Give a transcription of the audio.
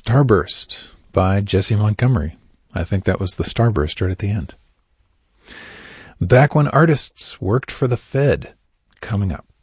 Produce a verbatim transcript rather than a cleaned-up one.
Starburst by Jesse Montgomery. I think that was the Starburst right at the end. Back when artists worked for the Fed, coming up.